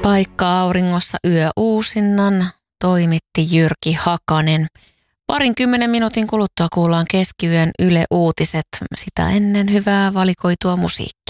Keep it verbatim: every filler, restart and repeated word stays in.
Paikka auringossa yöuusinnan toimitti Jyrki Hakanen. Parin kymmenen minuutin kuluttua kuullaan keskiyön Yle Uutiset. Sitä ennen hyvää valikoitua musiikkia.